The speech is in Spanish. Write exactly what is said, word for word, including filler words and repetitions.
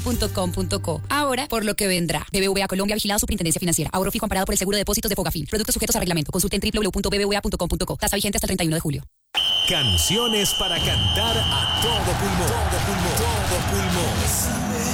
punto com punto co. Ahora, por lo que vendrá. B B V A Colombia, vigilado Superintendencia Financiera. Ahorro fijo amparado por el seguro de depósitos de Fogafín. Productos sujetos a reglamento. Consulte en doble u doble u doble u punto b b v a punto com punto co. Tasa vigente hasta el treinta y uno de julio. Canciones para cantar a todo pulmón. Todo pulmón. Todo pulmón.